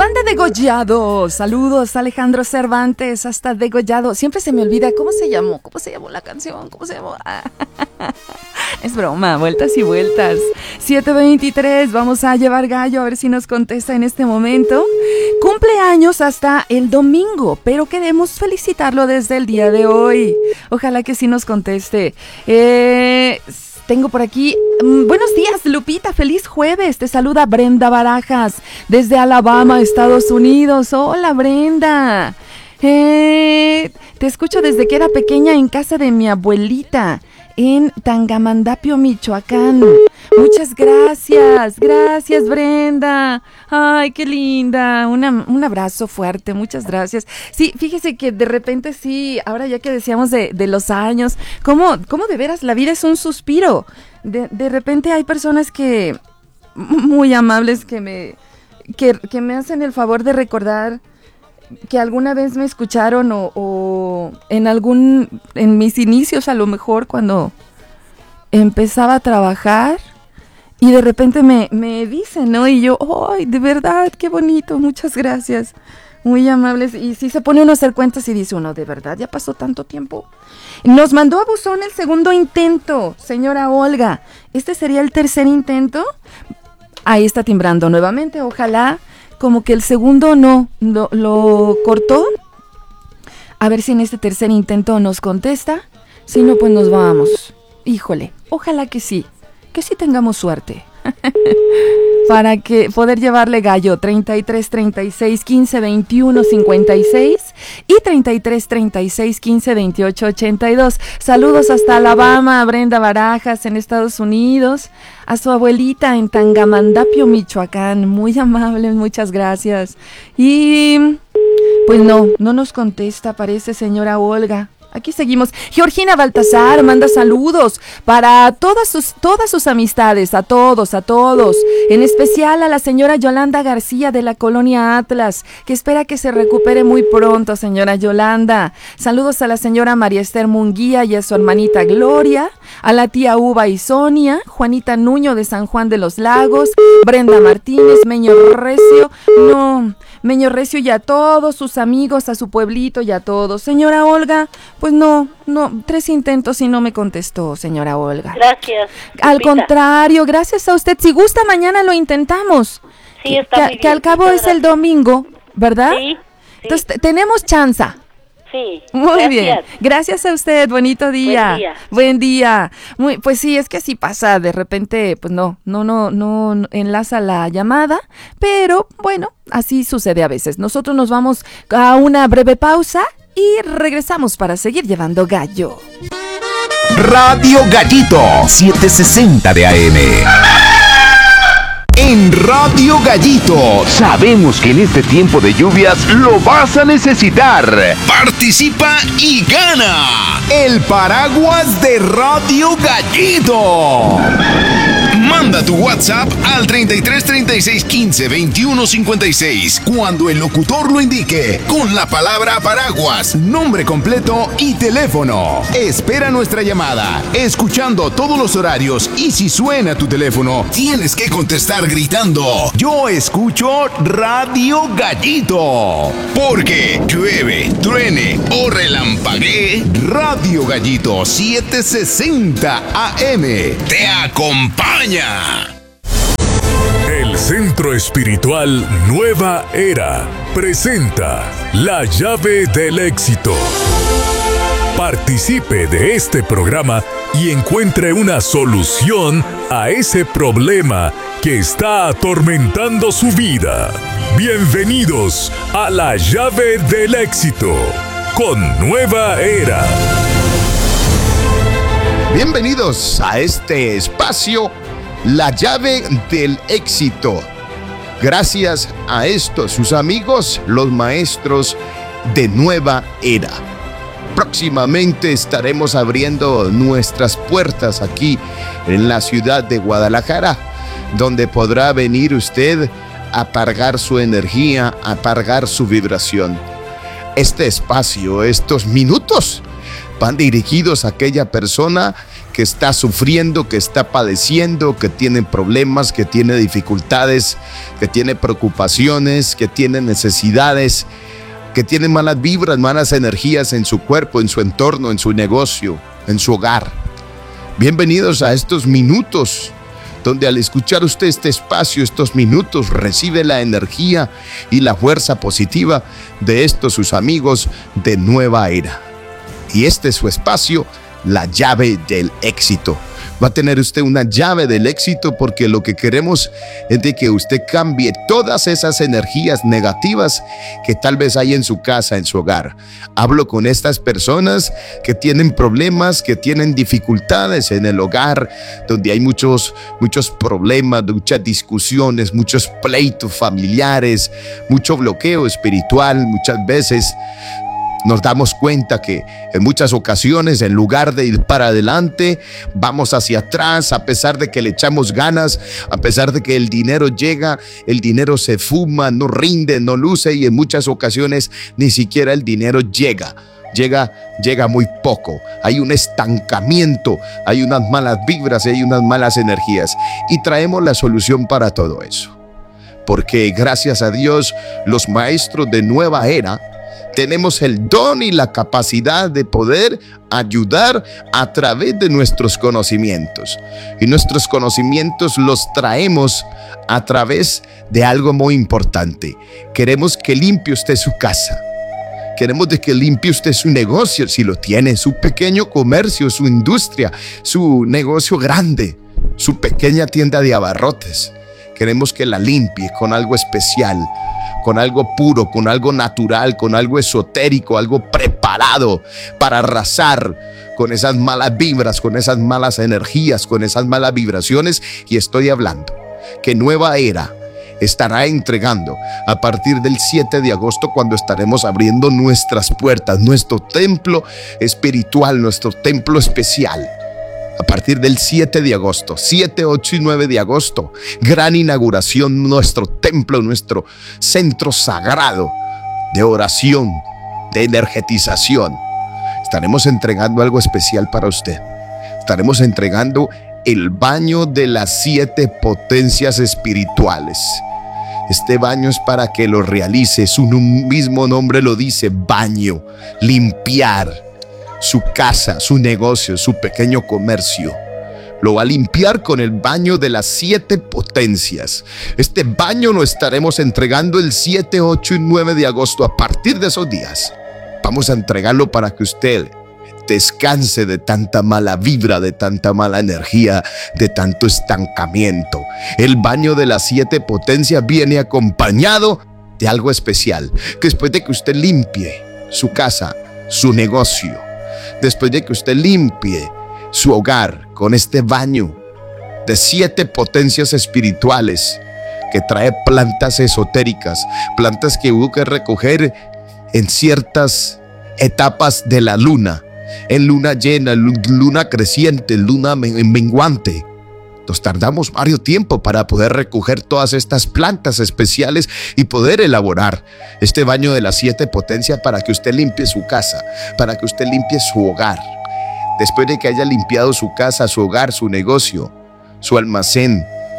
Están de degollado. Saludos, Alejandro Cervantes, hasta degollado. Siempre se me olvida cómo se llamó la canción, cómo se llamó. Es broma, vueltas y vueltas. 7:23, vamos a llevar gallo a ver si nos contesta en este momento. Cumpleaños hasta el domingo, pero queremos felicitarlo desde el día de hoy. Ojalá que sí nos conteste. Tengo por aquí, buenos días Lupita, feliz jueves, te saluda Brenda Barajas desde Alabama, Estados Unidos. Hola Brenda, te escucho desde que era pequeña en casa de mi abuelita en Tangamandapio, Michoacán. Muchas gracias Brenda. Ay, qué linda. Un abrazo fuerte, muchas gracias. Sí, fíjese que de repente sí, ahora ya que decíamos de los años, ¿cómo de veras la vida es un suspiro? De repente hay personas que, muy amables, que me hacen el favor de recordar que alguna vez me escucharon o en mis inicios, a lo mejor cuando empezaba a trabajar, y de repente me dicen, ¿no? Y yo, ¡ay, de verdad, qué bonito! Muchas gracias, muy amables. Y sí se pone uno a hacer cuentas y dice uno, ¿de verdad ya pasó tanto tiempo? Nos mandó a buzón el segundo intento, señora Olga. ¿Este sería el tercer intento? Ahí está timbrando nuevamente, ojalá. Como que el segundo no, lo cortó. A ver si en este tercer intento nos contesta. Si no, pues nos vamos. Híjole, ojalá que sí tengamos suerte. Para que poder llevarle gallo. 33 36 15 21 56 y 33 36 15 28 82. Saludos hasta Alabama, a Brenda Barajas en Estados Unidos, a su abuelita en Tangamandapio, Michoacán. Muy amable, muchas gracias. Y pues no nos contesta, parece, señora Olga. Aquí seguimos. Georgina Baltasar manda saludos para todas sus amistades, a todos, en especial a la señora Yolanda García de la Colonia Atlas, que espera que se recupere muy pronto, señora Yolanda. Saludos a la señora María Esther Munguía y a su hermanita Gloria, a la tía Uva y Sonia, Juanita Nuño de San Juan de los Lagos, Brenda Martínez, Meño Recio y a todos sus amigos, a su pueblito y a todos. Señora Olga, pues no, 3 intentos y no me contestó, señora Olga. Gracias. Al contrario, gracias a usted. Si gusta, mañana lo intentamos. Sí, está muy bien. Que al cabo es el domingo, ¿verdad? Sí. Entonces, tenemos chance. Sí. Muy bien. Gracias a usted. Bonito día. Buen día. Pues sí, es que así pasa. De repente, pues no enlaza la llamada. Pero bueno, así sucede a veces. Nosotros nos vamos a una breve pausa y regresamos para seguir llevando gallo. Radio Gallito 760 de AM. En Radio Gallito sabemos que en este tiempo de lluvias lo vas a necesitar. Participa y gana el paraguas de Radio Gallito. Manda tu WhatsApp al 33 36 15 21 56 cuando el locutor lo indique, con la palabra paraguas, nombre completo y teléfono. Espera nuestra llamada, escuchando todos los horarios, y si suena tu teléfono, tienes que contestar gritando: yo escucho Radio Gallito. Porque llueve, truene o relampaguee, Radio Gallito 760 AM te acompaña. El Centro Espiritual Nueva Era presenta La Llave del Éxito. Participe de este programa y encuentre una solución a ese problema que está atormentando su vida. Bienvenidos a La Llave del Éxito con Nueva Era. Bienvenidos a este espacio, La Llave del Éxito. Gracias a estos sus amigos, los maestros de Nueva Era. Próximamente estaremos abriendo nuestras puertas aquí en la ciudad de Guadalajara, donde podrá venir usted a cargar su energía, a cargar su vibración. Este espacio, estos minutos, van dirigidos a aquella persona que está sufriendo, que está padeciendo, que tiene problemas, que tiene dificultades, que tiene preocupaciones, que tiene necesidades, que tiene malas vibras, malas energías en su cuerpo, en su entorno, en su negocio, en su hogar. Bienvenidos a estos minutos donde al escuchar usted este espacio, estos minutos, recibe la energía y la fuerza positiva de estos sus amigos de Nueva Era. Y este es su espacio, la llave del éxito. Va a tener usted una llave del éxito porque lo que queremos es de que usted cambie todas esas energías negativas que tal vez hay en su casa, en su hogar. Hablo con estas personas que tienen problemas, que tienen dificultades en el hogar, donde hay muchos problemas, muchas discusiones, muchos pleitos familiares, mucho bloqueo espiritual. Muchas veces nos damos cuenta que en muchas ocasiones, en lugar de ir para adelante, vamos hacia atrás, a pesar de que le echamos ganas, a pesar de que el dinero llega, el dinero se fuma, no rinde, no luce, y en muchas ocasiones ni siquiera el dinero llega muy poco. Hay un estancamiento, hay unas malas vibras, hay unas malas energías, y traemos la solución para todo eso. Porque gracias a Dios, los maestros de Nueva Era tenemos el don y la capacidad de poder ayudar a través de nuestros conocimientos. Y nuestros conocimientos los traemos a través de algo muy importante. Queremos que limpie usted su casa. Queremos de que limpie usted su negocio, si lo tiene, su pequeño comercio, su industria, su negocio grande, su pequeña tienda de abarrotes. Queremos que la limpie con algo especial, con algo puro, con algo natural, con algo esotérico, algo preparado para arrasar con esas malas vibras, con esas malas energías, con esas malas vibraciones. Y estoy hablando que Nueva Era estará entregando a partir del 7 de agosto, cuando estaremos abriendo nuestras puertas, nuestro templo espiritual, nuestro templo especial. A partir del 7 de agosto, 7, 8 y 9 de agosto, gran inauguración, nuestro templo, nuestro centro sagrado de oración, de energetización. Estaremos entregando algo especial para usted. Estaremos entregando el baño de las 7 potencias espirituales. Este baño es para que lo realice. Su mismo nombre lo dice, baño, limpiar su casa, su negocio, su pequeño comercio. Lo va a limpiar con el baño de las 7 potencias. Este baño lo estaremos entregando el 7, 8 y 9 de agosto. A partir de esos días vamos a entregarlo para que usted descanse de tanta mala vibra, de tanta mala energía, de tanto estancamiento. El baño de las 7 potencias viene acompañado de algo especial, que después de que usted limpie su casa, su negocio, después de que usted limpie su hogar con este baño de 7 potencias espirituales que trae plantas esotéricas, plantas que hubo que recoger en ciertas etapas de la luna, en luna llena, luna creciente, luna menguante. Nos tardamos varios tiempo para poder recoger todas estas plantas especiales y poder elaborar este baño de las 7 potencias para que usted limpie su casa, para que usted limpie su hogar. Después de que haya limpiado su casa, su hogar, su negocio, su almacén,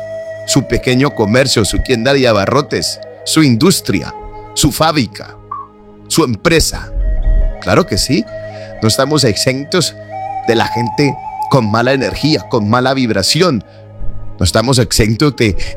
su pequeño comercio, su tienda de abarrotes, su industria, su fábrica, su empresa. Claro que sí, no estamos exentos de la gente con mala energía, con mala vibración. No estamos exentos de